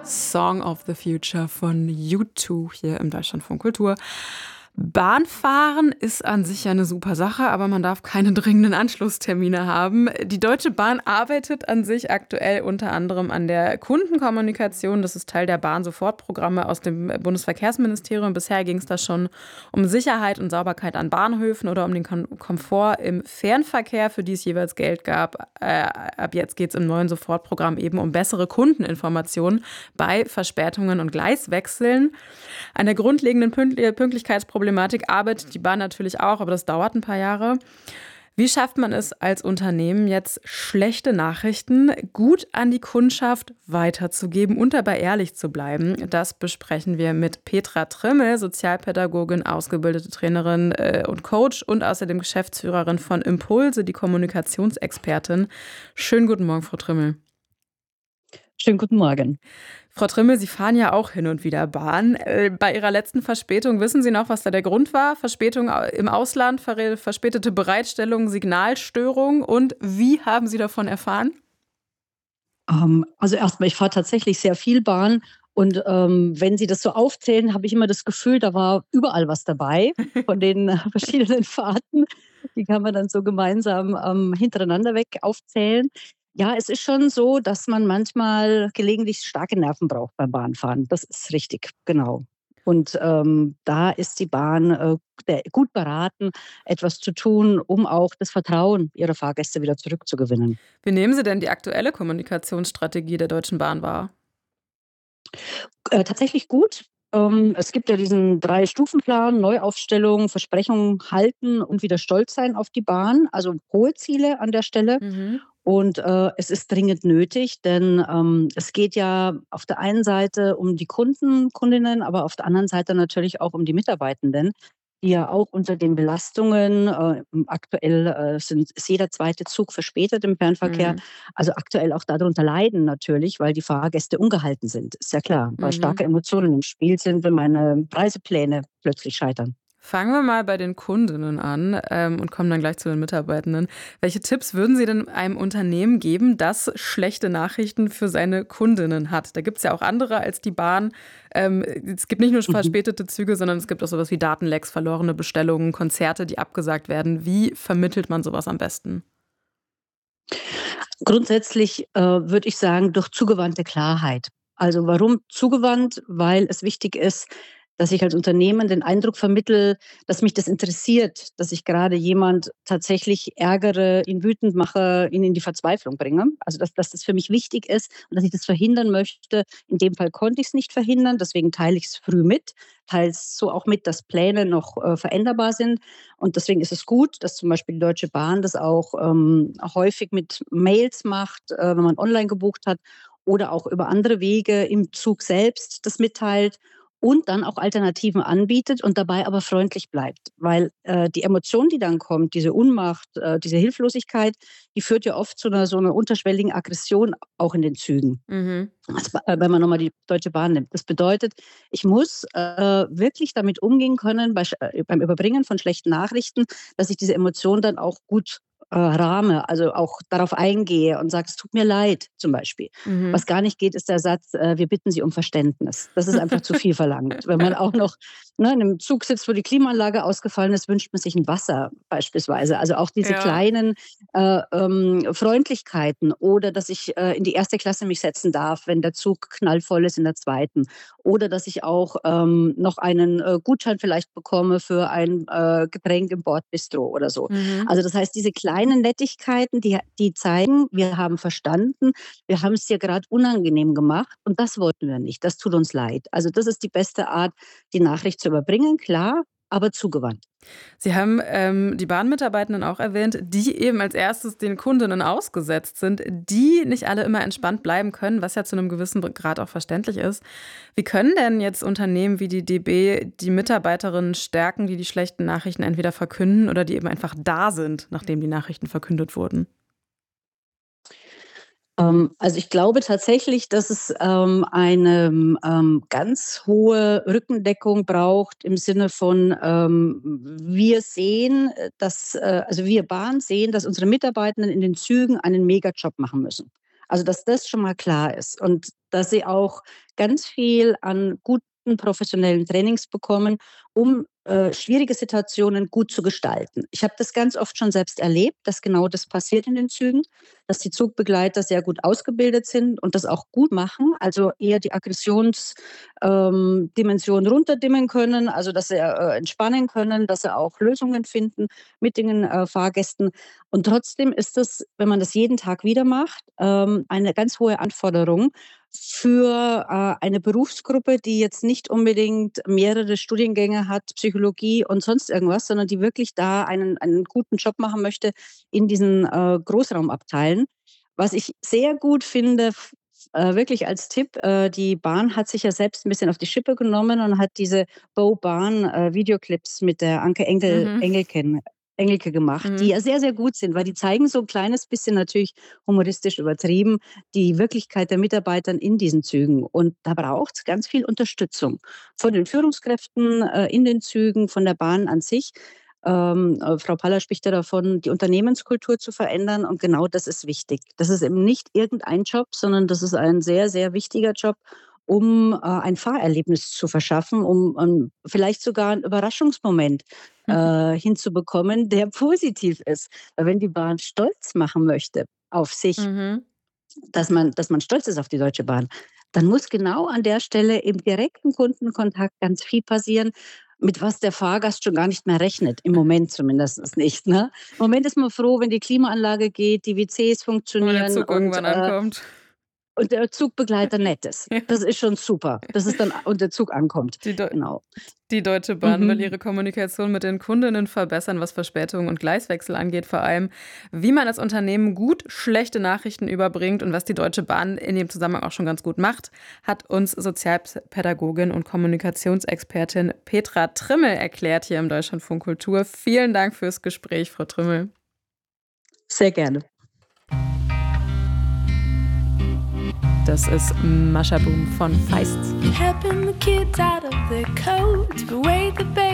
Song of the Future von U2 hier im Deutschlandfunk Kultur. Bahnfahren ist an sich ja eine super Sache, aber man darf keine dringenden Anschlusstermine haben. Die Deutsche Bahn arbeitet an sich aktuell unter anderem an der Kundenkommunikation. Das ist Teil der Bahn-Sofortprogramme aus dem Bundesverkehrsministerium. Bisher ging es da schon um Sicherheit und Sauberkeit an Bahnhöfen oder um den Komfort im Fernverkehr, für die es jeweils Geld gab. Ab jetzt geht es im neuen Sofortprogramm eben um bessere Kundeninformationen bei Verspätungen und Gleiswechseln. An der grundlegenden Pünktlichkeitsproblematik arbeitet die Bahn natürlich auch, aber das dauert ein paar Jahre. Wie schafft man es als Unternehmen jetzt, schlechte Nachrichten gut an die Kundschaft weiterzugeben und dabei ehrlich zu bleiben? Das besprechen wir mit Petra Trimmel, Sozialpädagogin, ausgebildete Trainerin und Coach und außerdem Geschäftsführerin von Impulse, die Kommunikationsexpertin. Schönen guten Morgen, Frau Trimmel. Schönen guten Morgen. Frau Trimmel, Sie fahren ja auch hin und wieder Bahn. Bei Ihrer letzten Verspätung, wissen Sie noch, was da der Grund war? Verspätung im Ausland, verspätete Bereitstellung, Signalstörung. Und wie haben Sie davon erfahren? Also erstmal, ich fahre tatsächlich sehr viel Bahn und, wenn Sie das so aufzählen, habe ich immer das Gefühl, da war überall was dabei von den verschiedenen Fahrten. Die kann man dann so gemeinsam, hintereinander weg aufzählen. Ja, es ist schon so, dass man manchmal gelegentlich starke Nerven braucht beim Bahnfahren. Das ist richtig, genau. Und, da ist die Bahn, gut beraten, etwas zu tun, um auch das Vertrauen ihrer Fahrgäste wieder zurückzugewinnen. Wie nehmen Sie denn die aktuelle Kommunikationsstrategie der Deutschen Bahn wahr? Tatsächlich gut. Es gibt ja diesen Drei-Stufen-Plan: Neuaufstellung, Versprechungen halten und wieder stolz sein auf die Bahn. Also hohe Ziele an der Stelle. Mhm. Und, es ist dringend nötig, denn, es geht ja auf der einen Seite um die Kundinnen, aber auf der anderen Seite natürlich auch um die Mitarbeitenden, die ja auch unter den Belastungen, aktuell, ist jeder zweite Zug verspätet im Fernverkehr, Mhm. also aktuell auch darunter leiden natürlich, weil die Fahrgäste ungehalten sind. Ist ja klar, weil Mhm. starke Emotionen im Spiel sind, wenn meine Reisepläne plötzlich scheitern. Fangen wir mal bei den Kundinnen an, und kommen dann gleich zu den Mitarbeitenden. Welche Tipps würden Sie denn einem Unternehmen geben, das schlechte Nachrichten für seine Kundinnen hat? Da gibt es ja auch andere als die Bahn. Es gibt nicht nur Mhm. verspätete Züge, sondern es gibt auch sowas wie Datenlecks, verlorene Bestellungen, Konzerte, die abgesagt werden. Wie vermittelt man sowas am besten? Grundsätzlich, würde ich sagen, durch zugewandte Klarheit. Also, warum zugewandt? Weil es wichtig ist, dass ich als Unternehmen den Eindruck vermittle, dass mich das interessiert, dass ich gerade jemand tatsächlich ärgere, ihn wütend mache, ihn in die Verzweiflung bringe. Also, dass das für mich wichtig ist und dass ich das verhindern möchte. In dem Fall konnte ich es nicht verhindern, deswegen teile ich es früh mit, teile es so auch mit, dass Pläne noch, veränderbar sind. Und deswegen ist es gut, dass zum Beispiel die Deutsche Bahn das auch, häufig mit Mails macht, wenn man online gebucht hat oder auch über andere Wege im Zug selbst das mitteilt und dann auch Alternativen anbietet und dabei aber freundlich bleibt. Weil, die Emotion, die dann kommt, diese Unmacht, diese Hilflosigkeit, die führt ja oft zu einer so 'ner unterschwelligen Aggression auch in den Zügen. Mhm. Also, wenn man noch mal die Deutsche Bahn nimmt. Das bedeutet, ich muss, wirklich damit umgehen können beim Überbringen von schlechten Nachrichten, dass ich diese Emotion dann auch gut, rahme, also auch darauf eingehe und sage: „Es tut mir leid“, zum Beispiel. Mhm. Was gar nicht geht, ist der Satz, „Wir bitten Sie um Verständnis.“ Das ist einfach zu viel verlangt. Wenn man auch noch, ne, in 'nem Zug sitzt, wo die Klimaanlage ausgefallen ist, wünscht man sich ein Wasser beispielsweise. Also auch diese Ja. kleinen, Freundlichkeiten oder dass ich, in die erste Klasse mich setzen darf, wenn der Zug knallvoll ist in der zweiten. Oder dass ich auch, noch einen, Gutschein vielleicht bekomme für ein, Getränk im Bordbistro oder so. Mhm. Also, das heißt, diese kleinen Nettigkeiten, die zeigen, wir haben verstanden, wir haben es dir gerade unangenehm gemacht und das wollten wir nicht. Das tut uns leid. Also, das ist die beste Art, die Nachricht zu überbringen, klar, aber zugewandt. Sie haben, die Bahnmitarbeitenden auch erwähnt, die eben als Erstes den Kundinnen ausgesetzt sind, die nicht alle immer entspannt bleiben können, was ja zu einem gewissen Grad auch verständlich ist. Wie können denn jetzt Unternehmen wie die DB die Mitarbeiterinnen stärken, die die schlechten Nachrichten entweder verkünden oder die eben einfach da sind, nachdem die Nachrichten verkündet wurden? Also, ich glaube tatsächlich, dass es, eine, ganz hohe Rückendeckung braucht im Sinne von, wir sehen, dass also, wir Bahn sehen, dass unsere Mitarbeitenden in den Zügen einen Megajob machen müssen. Also, dass das schon mal klar ist und dass sie auch ganz viel an guten professionellen Trainings bekommen, um, schwierige Situationen gut zu gestalten. Ich habe das ganz oft schon selbst erlebt, dass genau das passiert in den Zügen, dass die Zugbegleiter sehr gut ausgebildet sind und das auch gut machen, also eher die Dimension runterdimmen können, also dass sie, entspannen können, dass sie auch Lösungen finden mit den, Fahrgästen. Und trotzdem ist das, wenn man das jeden Tag wieder macht, eine ganz hohe Anforderung für, eine Berufsgruppe, die jetzt nicht unbedingt mehrere Studiengänge hat, Psychologie und sonst irgendwas, sondern die wirklich da einen guten Job machen möchte in diesen, Großraumabteilen. Was ich sehr gut finde, wirklich als Tipp, die Bahn hat sich ja selbst ein bisschen auf die Schippe genommen und hat diese Bo Bahn, Videoclips mit der Anke Mhm. Engelke gemacht, die Mhm. ja sehr, sehr gut sind, weil die zeigen so 'n kleines bisschen, natürlich humoristisch übertrieben, die Wirklichkeit der Mitarbeitern in diesen Zügen. Und da braucht's ganz viel Unterstützung von den Führungskräften, in den Zügen, von der Bahn an sich. Frau Paller spricht ja davon, die Unternehmenskultur zu verändern und genau das ist wichtig. Das ist eben nicht irgendein Job, sondern das ist ein sehr, sehr wichtiger Job, um, ein Fahrerlebnis zu verschaffen, um, vielleicht sogar 'n Überraschungsmoment, hinzubekommen, der positiv ist. Weil wenn die Bahn stolz machen möchte auf sich, Mhm. dass man stolz ist auf die Deutsche Bahn, dann muss genau an der Stelle im direkten Kundenkontakt ganz viel passieren, mit was der Fahrgast schon gar nicht mehr rechnet, im Moment zumindest nicht, ne? Im Moment ist man froh, wenn die Klimaanlage geht, die WCs Wenn der funktionieren Zug irgendwann ankommt. und der Zugbegleiter nett ist. Ja. Das ist schon super. Das ist dann und der Zug ankommt. Die Deu Genau. Die Deutsche Bahn will Mhm. ihre Kommunikation mit den Kundinnen verbessern, was Verspätungen und Gleiswechsel angeht, vor allem, wie man als Unternehmen gut schlechte Nachrichten überbringt und was die Deutsche Bahn in dem Zusammenhang auch schon ganz gut macht, hat uns Sozialpädagogin und Kommunikationsexpertin Petra Trimmel erklärt hier im Deutschlandfunk Kultur. Vielen Dank fürs Gespräch, Frau Trimmel. Sehr gerne. Das ist Mascha Boom von Feist. Helping the kids out of their coats, but wait, the